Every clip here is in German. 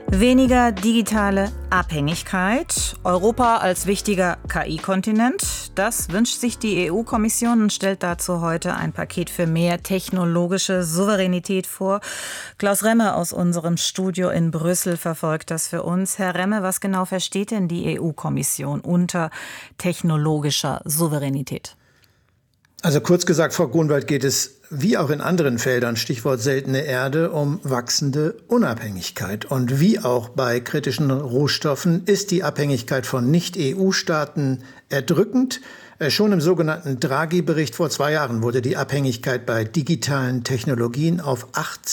Weniger digitale Abhängigkeit, Europa als wichtiger KI-Kontinent, das wünscht sich die EU-Kommission und stellt dazu heute ein Paket für mehr technologische Souveränität vor. Klaus Remme aus unserem Studio in Brüssel verfolgt das für uns. Herr Remme, was genau versteht denn die EU-Kommission unter technologischer Souveränität? Also kurz gesagt, Frau Grunwald, geht es wie auch in anderen Feldern, Stichwort seltene Erde, um wachsende Unabhängigkeit. Und wie auch bei kritischen Rohstoffen ist die Abhängigkeit von Nicht-EU-Staaten erdrückend. Schon im sogenannten Draghi-Bericht vor 2 Jahren wurde die Abhängigkeit bei digitalen Technologien auf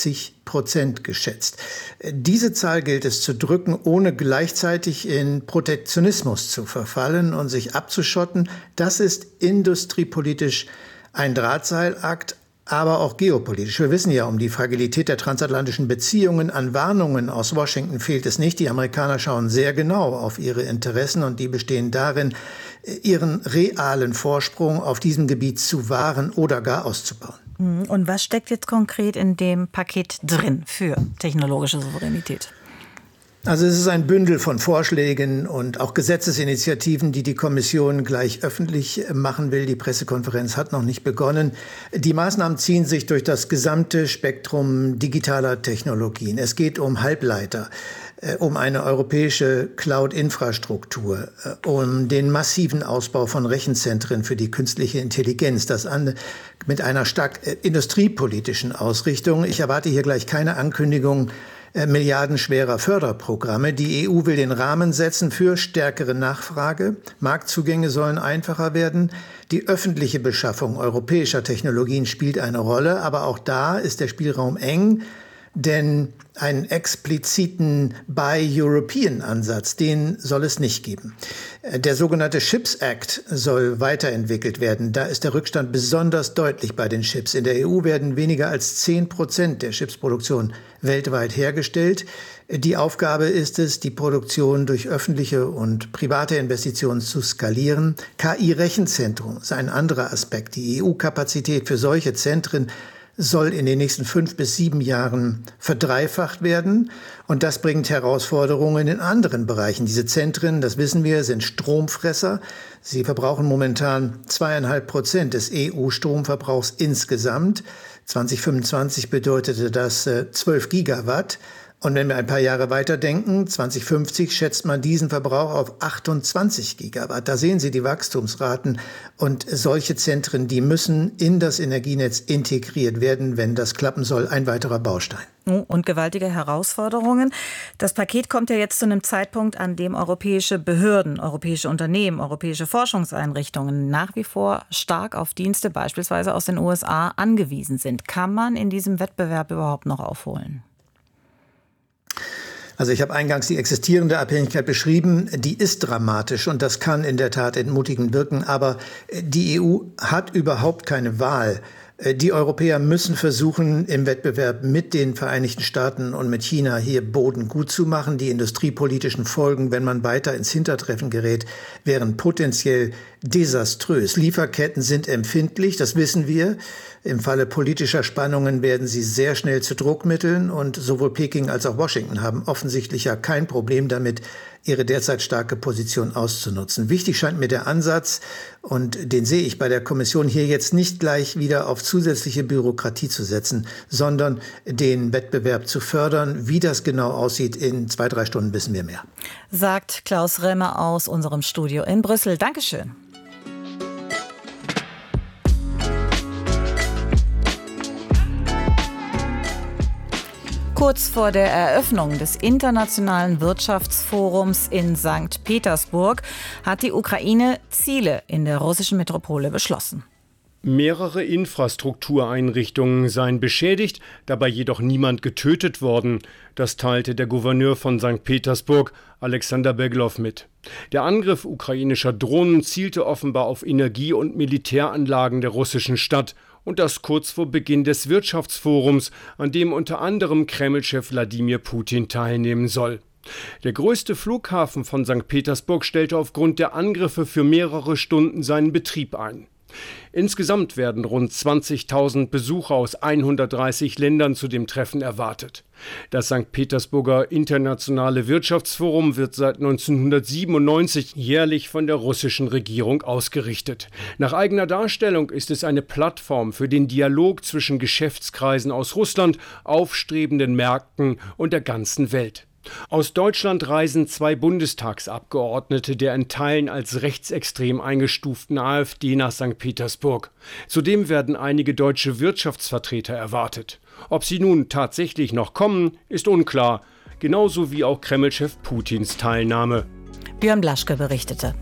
80% geschätzt. Diese Zahl gilt es zu drücken, ohne gleichzeitig in Protektionismus zu verfallen und sich abzuschotten. Das ist industriepolitisch ein Drahtseilakt, aber auch geopolitisch. Wir wissen ja um die Fragilität der transatlantischen Beziehungen. An Warnungen aus Washington fehlt es nicht. Die Amerikaner schauen sehr genau auf ihre Interessen und die bestehen darin, ihren realen Vorsprung auf diesem Gebiet zu wahren oder gar auszubauen. Und was steckt jetzt konkret in dem Paket drin für technologische Souveränität? Also es ist ein Bündel von Vorschlägen und auch Gesetzesinitiativen, die die Kommission gleich öffentlich machen will. Die Pressekonferenz hat noch nicht begonnen. Die Maßnahmen ziehen sich durch das gesamte Spektrum digitaler Technologien. Es geht um Halbleiter, um eine europäische Cloud-Infrastruktur, um den massiven Ausbau von Rechenzentren für die künstliche Intelligenz, das mit einer stark industriepolitischen Ausrichtung. Ich erwarte hier gleich keine Ankündigung milliardenschwerer Förderprogramme. Die EU will den Rahmen setzen für stärkere Nachfrage. Marktzugänge sollen einfacher werden. Die öffentliche Beschaffung europäischer Technologien spielt eine Rolle, aber auch da ist der Spielraum eng, denn einen expliziten Buy-European-Ansatz, den soll es nicht geben. Der sogenannte Chips Act soll weiterentwickelt werden. Da ist der Rückstand besonders deutlich bei den Chips. In der EU werden weniger als 10% der Chipsproduktion weltweit hergestellt. Die Aufgabe ist es, die Produktion durch öffentliche und private Investitionen zu skalieren. KI-Rechenzentrum ist ein anderer Aspekt. Die EU-Kapazität für solche Zentren soll in den nächsten 5 bis 7 Jahren verdreifacht werden. Und das bringt Herausforderungen in anderen Bereichen. Diese Zentren, das wissen wir, sind Stromfresser. Sie verbrauchen momentan 2,5% des EU-Stromverbrauchs insgesamt. 2025 bedeutete das 12 Gigawatt. Und wenn wir ein paar Jahre weiterdenken, 2050 schätzt man diesen Verbrauch auf 28 Gigawatt. Da sehen Sie die Wachstumsraten. Und solche Zentren, die müssen in das Energienetz integriert werden, wenn das klappen soll. Ein weiterer Baustein. Und gewaltige Herausforderungen. Das Paket kommt ja jetzt zu einem Zeitpunkt, an dem europäische Behörden, europäische Unternehmen, europäische Forschungseinrichtungen nach wie vor stark auf Dienste, beispielsweise aus den USA, angewiesen sind. Kann man in diesem Wettbewerb überhaupt noch aufholen? Also ich habe eingangs die existierende Abhängigkeit beschrieben. Die ist dramatisch und das kann in der Tat entmutigend wirken. Aber die EU hat überhaupt keine Wahl. Die Europäer müssen versuchen, im Wettbewerb mit den Vereinigten Staaten und mit China hier Boden gut zu machen. Die industriepolitischen Folgen, wenn man weiter ins Hintertreffen gerät, wären potenziell desaströs. Lieferketten sind empfindlich, das wissen wir. Im Falle politischer Spannungen werden sie sehr schnell zu Druckmitteln und sowohl Peking als auch Washington haben offensichtlich ja kein Problem damit, ihre derzeit starke Position auszunutzen. Wichtig scheint mir der Ansatz, und den sehe ich bei der Kommission, hier jetzt nicht gleich wieder auf zusätzliche Bürokratie zu setzen, sondern den Wettbewerb zu fördern. Wie das genau aussieht, in 2-3 Stunden wissen wir mehr. Sagt Klaus Remme aus unserem Studio in Brüssel. Dankeschön. Kurz vor der Eröffnung des Internationalen Wirtschaftsforums in St. Petersburg hat die Ukraine Ziele in der russischen Metropole beschlossen. Mehrere Infrastruktureinrichtungen seien beschädigt, dabei jedoch niemand getötet worden. Das teilte der Gouverneur von St. Petersburg, Alexander Beglow, mit. Der Angriff ukrainischer Drohnen zielte offenbar auf Energie- und Militäranlagen der russischen Stadt. Und das kurz vor Beginn des Wirtschaftsforums, an dem unter anderem Kreml-Chef Wladimir Putin teilnehmen soll. Der größte Flughafen von St. Petersburg stellte aufgrund der Angriffe für mehrere Stunden seinen Betrieb ein. Insgesamt werden rund 20.000 Besucher aus 130 Ländern zu dem Treffen erwartet. Das St. Petersburger Internationale Wirtschaftsforum wird seit 1997 jährlich von der russischen Regierung ausgerichtet. Nach eigener Darstellung ist es eine Plattform für den Dialog zwischen Geschäftskreisen aus Russland, aufstrebenden Märkten und der ganzen Welt. Aus Deutschland reisen 2 Bundestagsabgeordnete der in Teilen als rechtsextrem eingestuften AfD nach St. Petersburg. Zudem werden einige deutsche Wirtschaftsvertreter erwartet. Ob sie nun tatsächlich noch kommen, ist unklar. Genauso wie auch Kreml-Chef Putins Teilnahme. Björn Blaschke berichtete.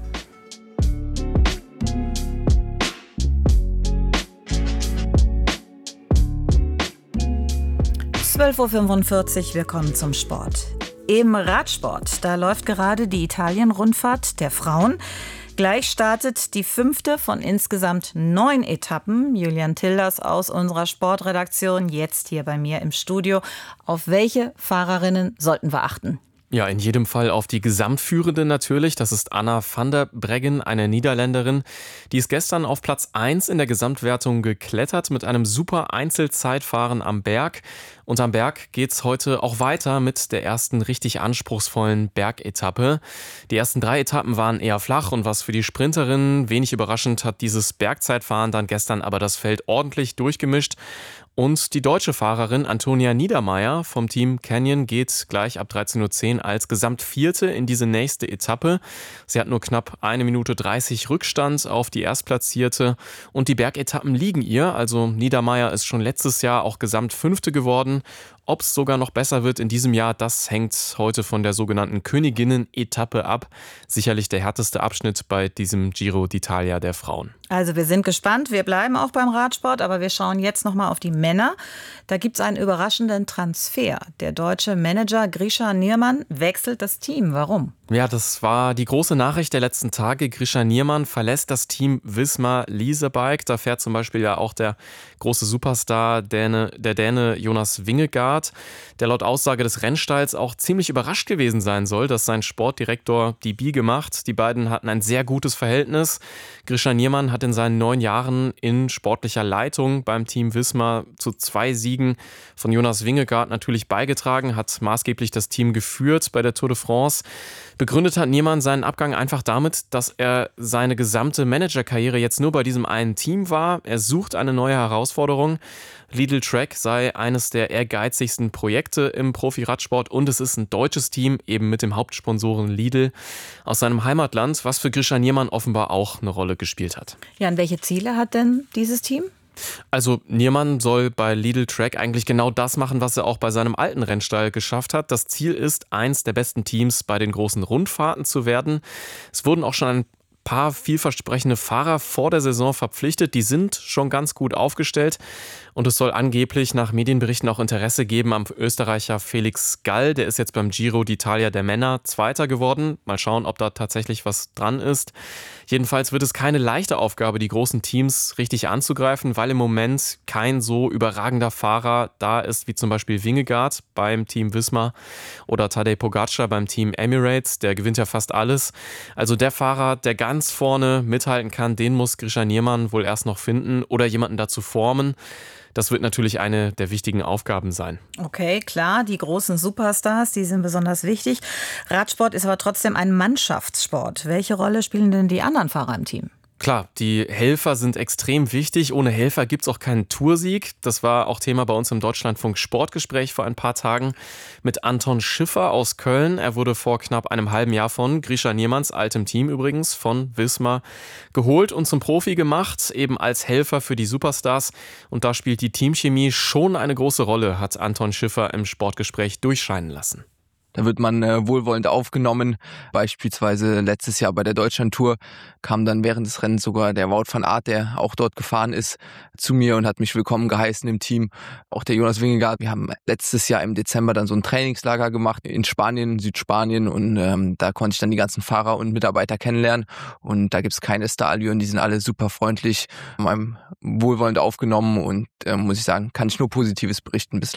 (12:45 Uhr), wir kommen zum Sport. Im Radsport, da läuft gerade die Italien-Rundfahrt der Frauen. Gleich startet die 5. von insgesamt 9 Etappen. Julian Tilders aus unserer Sportredaktion, jetzt hier bei mir im Studio. Auf welche Fahrerinnen sollten wir achten? Ja, in jedem Fall auf die Gesamtführende natürlich. Das ist Anna van der Breggen, eine Niederländerin. Die ist gestern auf Platz 1 in der Gesamtwertung geklettert mit einem super Einzelzeitfahren am Berg. Und am Berg geht's heute auch weiter mit der ersten richtig anspruchsvollen Bergetappe. Die ersten 3 Etappen waren eher flach und was für die Sprinterinnen wenig überraschend hat dieses Bergzeitfahren dann gestern aber das Feld ordentlich durchgemischt. Und die deutsche Fahrerin Antonia Niedermeier vom Team Canyon geht gleich ab 13:10 Uhr als Gesamtvierte in diese nächste Etappe. Sie hat nur knapp 1 Minute 30 Rückstand auf die Erstplatzierte und die Bergetappen liegen ihr. Also Niedermeier ist schon letztes Jahr auch Gesamtfünfte geworden. Ob es sogar noch besser wird in diesem Jahr, das hängt heute von der sogenannten Königinnen-Etappe ab. Sicherlich der härteste Abschnitt bei diesem Giro d'Italia der Frauen. Also wir sind gespannt, wir bleiben auch beim Radsport, aber wir schauen jetzt nochmal auf die Männer. Da gibt es einen überraschenden Transfer. Der deutsche Manager Grisha Niermann wechselt das Team. Warum? Ja, das war die große Nachricht der letzten Tage. Grisha Niermann verlässt das Team Visma Leasebike. Da fährt zum Beispiel ja auch der große Superstar, der Däne Jonas Vingegaard, der laut Aussage des Rennstalls auch ziemlich überrascht gewesen sein soll, dass sein Sportdirektor die Biege macht. Die beiden hatten ein sehr gutes Verhältnis. Grisha Niermann hat in seinen 9 Jahren in sportlicher Leitung beim Team Visma zu 2 Siegen von Jonas Vingegaard natürlich beigetragen, hat maßgeblich das Team geführt bei der Tour de France. Begründet hat Niermann seinen Abgang einfach damit, dass er seine gesamte Managerkarriere jetzt nur bei diesem einen Team war. Er sucht eine neue Herausforderung. Lidl Trek sei eines der ehrgeizigsten Projekte im Profi-Radsport und es ist ein deutsches Team, eben mit dem Hauptsponsoren Lidl aus seinem Heimatland, was für Grisha Niermann offenbar auch eine Rolle gespielt hat. Ja, und welche Ziele hat denn dieses Team? Also Niermann soll bei Lidl Trek eigentlich genau das machen, was er auch bei seinem alten Rennstall geschafft hat. Das Ziel ist, eins der besten Teams bei den großen Rundfahrten zu werden. Es wurden auch schon ein paar vielversprechende Fahrer vor der Saison verpflichtet. Die sind schon ganz gut aufgestellt. Und es soll angeblich nach Medienberichten auch Interesse geben am Österreicher Felix Gall. Der ist jetzt beim Giro d'Italia der Männer Zweiter geworden. Mal schauen, ob da tatsächlich was dran ist. Jedenfalls wird es keine leichte Aufgabe, die großen Teams richtig anzugreifen, weil im Moment kein so überragender Fahrer da ist, wie zum Beispiel Vingegaard beim Team Visma oder Tadej Pogacar beim Team Emirates. Der gewinnt ja fast alles. Also der Fahrer, der ganz vorne mithalten kann, den muss Grisha Niermann wohl erst noch finden oder jemanden dazu formen. Das wird natürlich eine der wichtigen Aufgaben sein. Okay, klar, die großen Superstars, die sind besonders wichtig. Radsport ist aber trotzdem ein Mannschaftssport. Welche Rolle spielen denn die anderen Fahrer im Team? Klar, die Helfer sind extrem wichtig. Ohne Helfer gibt es auch keinen Toursieg. Das war auch Thema bei uns im Deutschlandfunk Sportgespräch vor ein paar Tagen mit Anton Schiffer aus Köln. Er wurde vor knapp einem halben Jahr von Grisha Niermanns altem Team übrigens, von Visma, geholt und zum Profi gemacht, eben als Helfer für die Superstars. Und da spielt die Teamchemie schon eine große Rolle, hat Anton Schiffer im Sportgespräch durchscheinen lassen. Da wird man wohlwollend aufgenommen. Beispielsweise letztes Jahr bei der Deutschlandtour kam dann während des Rennens sogar der Wout van Aert, der auch dort gefahren ist, zu mir und hat mich willkommen geheißen im Team. Auch der Jonas Vingegaard. Wir haben letztes Jahr im Dezember dann so ein Trainingslager gemacht in Spanien, Südspanien und da konnte ich dann die ganzen Fahrer und Mitarbeiter kennenlernen und da gibt's keine Starallüren, die sind alle super freundlich, haben einem wohlwollend aufgenommen und muss ich sagen, kann ich nur Positives berichten bislang.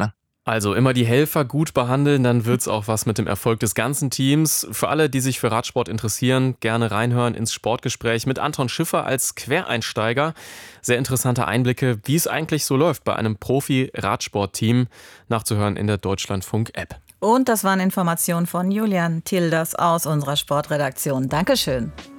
Also immer die Helfer gut behandeln, dann wird's auch was mit dem Erfolg des ganzen Teams. Für alle, die sich für Radsport interessieren, gerne reinhören ins Sportgespräch mit Anton Schiffer als Quereinsteiger. Sehr interessante Einblicke, wie es eigentlich so läuft bei einem Profi-Radsport-Team. Nachzuhören in der Deutschlandfunk-App. Und das waren Informationen von Julian Tilders aus unserer Sportredaktion. Dankeschön.